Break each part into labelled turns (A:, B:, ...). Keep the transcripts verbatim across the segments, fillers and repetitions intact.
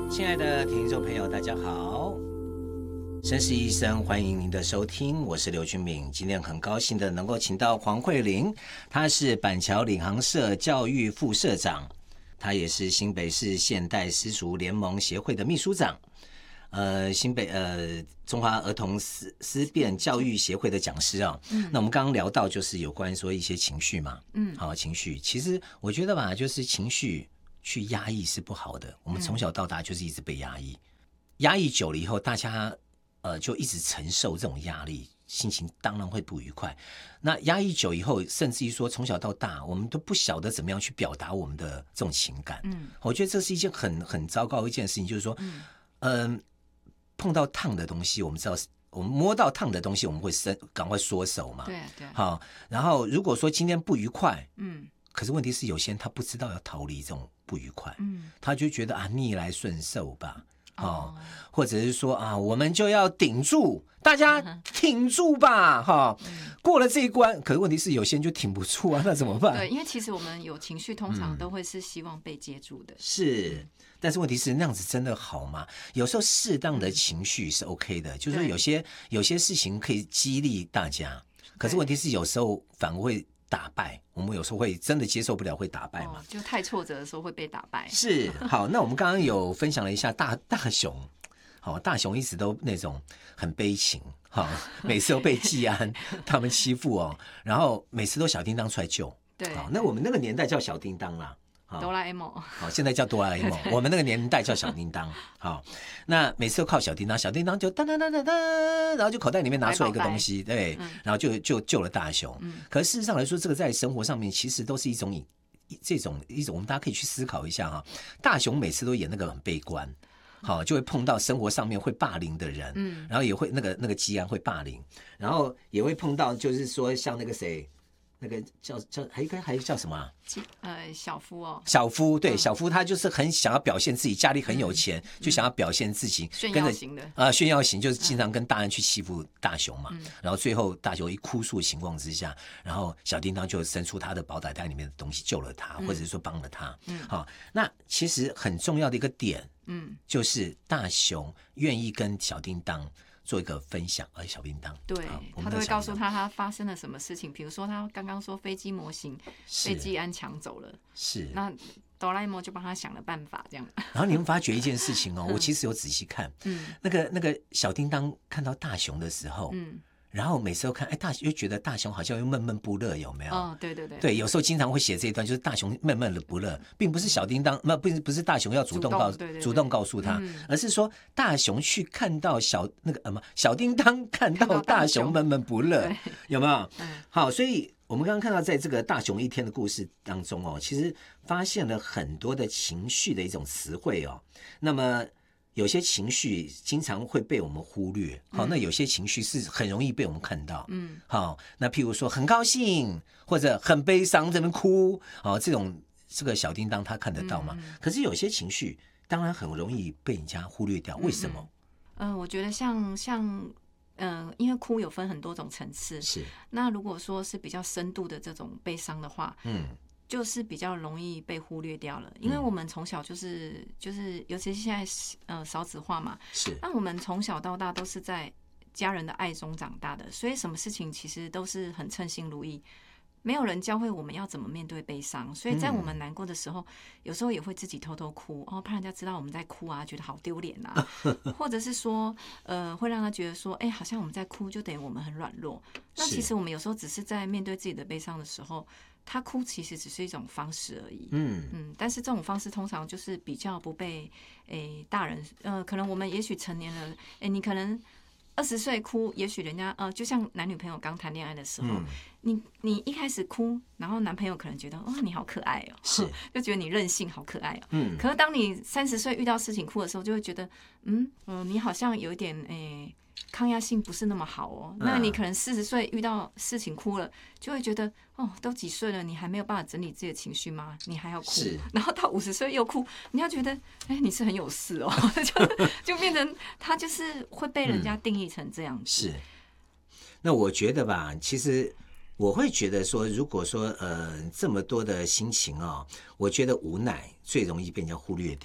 A: 亲爱的听众朋友，大家好，绅士医生欢迎您的收听，我是刘君敏。今天很高兴的能够请到黄慧玲，她是板桥领航社教育副社长，她也是新北市现代私塾联盟协会的秘书长，呃，新北呃中华儿童思思辨教育协会的讲师啊、哦。嗯，那我们刚刚聊到就是有关说一些情绪嘛，嗯，好，情绪，其实我觉得吧，就是情绪去压抑是不好的。我们从小到大就是一直被压抑，嗯、压抑久了以后，大家呃就一直承受这种压力，心情当然会不愉快。那压抑久以后，甚至于说从小到大，我们都不晓得怎么样去表达我们的这种情感。嗯，我觉得这是一件很很糟糕的一件事情，就是说，嗯。呃碰到烫的东西，我们知道，我们摸到烫的东西，我们会伸赶快缩手嘛。
B: 对对。
A: 好，然后如果说今天不愉快，嗯，可是问题是有些人他不知道要逃离这种不愉快，嗯，他就觉得啊逆来顺受吧，哦，或者是说啊我们就要顶住，大家挺住吧，哈、嗯，过了这一关。可是问题是有些人就挺不住啊，那怎么办？
B: 对，因为其实我们有情绪，通常都会是希望被接住的，
A: 嗯、是。但是问题是那样子真的好吗？有时候适当的情绪是 OK 的，就是说有些有些事情可以激励大家，可是问题是有时候反而会打败我们，有时候会真的接受不了，会打败嘛、哦、
B: 就太挫折的时候会被打败。
A: 是。好，那我们刚刚有分享了一下大大雄，好，大雄一直都那种很悲情，好，每次都被技安他们欺负哦，然后每次都小叮当出来救。
B: 对，
A: 好，那我们那个年代叫小叮当啦，
B: 哆啦 A 梦，
A: 好，现在叫哆啦 A 梦，我们那个年代叫小叮当。好，那每次都靠小叮当，小叮当就当当当当当，然后就口袋里面拿出来一个东西，对，嗯、然后就就救了大雄。嗯、可是事实上来说，这个在生活上面其实都是一种这种一种，我们大家可以去思考一下哈。大雄每次都演那个很悲观，好，就会碰到生活上面会霸凌的人，嗯，然后也会那个那个基安会霸凌，然后也会碰到就是说像那个谁。那个叫叫还一个还叫什么、啊？
B: 呃，小夫哦，
A: 小夫对、嗯、小夫他就是很想要表现自己家里很有钱，嗯、就想要表现自己，
B: 炫耀型的
A: 啊、呃，炫耀型就是经常跟大人去欺负大雄嘛。嗯、然后最后大雄一哭诉的情况之下，然后小叮当就伸出他的宝袋袋里面的东西救了他，嗯、或者是说帮了他。嗯，好，那其实很重要的一个点，嗯，就是大雄愿意跟小叮当做一个分享，而小叮当
B: 对他都会告诉他他发生了什么事情，比如说他刚刚说飞机模型被技安抢走了，是那哆啦 A 梦就帮他想了办法，这样。
A: 然后你们发觉一件事情哦，我其实有仔细看，嗯，那个那个小叮当看到大雄的时候，嗯。然后每次都看，哎，大又觉得大雄好像又闷闷不乐，有没有？
B: 哦，对对对，
A: 对，有时候经常会写这一段，就是大雄闷闷的不乐，并不是小叮当，那不是不是大雄要主动告
B: 主 动, 对对对
A: 主动告诉他，嗯、而是说大雄去看到小那个呃小叮当看到大雄闷闷不乐，有没有？嗯、好，所以我们刚刚看到在这个大雄一天的故事当中哦，其实发现了很多的情绪的一种词汇哦，那么。有些情绪经常会被我们忽略，好，那有些情绪是很容易被我们看到，嗯，好，那譬如说很高兴或者很悲伤在那边哭，好，这种这个小叮当他看得到吗？嗯、可是有些情绪当然很容易被人家忽略掉，为什么？
B: 嗯、呃，我觉得像像嗯、呃，因为哭有分很多种层次，
A: 是。那
B: 如果说是比较深度的这种悲伤的话，嗯。就是比较容易被忽略掉了，因为我们从小就是就是，尤其是现在呃少子化嘛，
A: 是。
B: 那我们从小到大都是在家人的爱中长大的，所以什么事情其实都是很称心如意，没有人教会我们要怎么面对悲伤，所以在我们难过的时候，嗯、有时候也会自己偷偷哭，哦，怕人家知道我们在哭啊，觉得好丢脸啊，或者是说呃会让他觉得说，哎、欸，好像我们在哭就等于我们很软弱，那其实我们有时候只是在面对自己的悲伤的时候。他哭其实只是一种方式而已，嗯嗯，但是这种方式通常就是比较不被诶大人，呃，可能我们也许成年了，诶，你可能二十岁哭，也许人家呃，就像男女朋友刚谈恋爱的时候，嗯、你你一开始哭，然后男朋友可能觉得哇你好可爱哦，
A: 是
B: 就觉得你任性好可爱哦，嗯，可是当你三十岁遇到事情哭的时候，就会觉得嗯嗯、呃，你好像有一点诶。抗压性不是那么好哦，那你可能四十岁遇到事情哭了，就会觉得哦，都几岁了，你还没有办法整理自己的情绪吗？你还要哭，然后到五十岁又哭，你要觉得哎，你是很有事哦，就就变成他就是会被人家定义成这样子。嗯、是，
A: 那我觉得吧，其实我会觉得说，如果说呃这么多的心情哦，我觉得无奈最容易被人家忽略掉。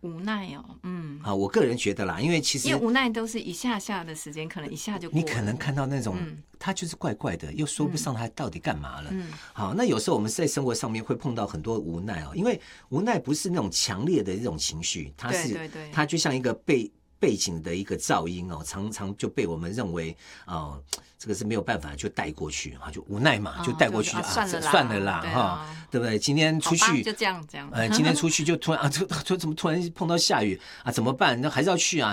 B: 无奈哦，嗯，
A: 啊，我个人觉得啦，因为其实
B: 因为无奈都是一下下的时间，可能一下就过了。
A: 你可能看到那种、
B: 嗯、
A: 他就是怪怪的，又说不上他到底干嘛了。
B: 嗯，
A: 好，那有时候我们在生活上面会碰到很多无奈哦，因为无奈不是那种强烈的这种情绪，它是
B: 对对对，
A: 它就像一个背背景的一个噪音哦，常常就被我们认为哦。这个是没有办法就带过去啊，就无奈嘛，就带过去、
B: 哦、啊，算了啦，
A: 算了啦哈、
B: 啊，
A: 对不对？今天出去
B: 就这样这样，
A: 呃，今天出去就突然啊，突突怎么突然碰到下雨啊？怎么办？那还是要去啊，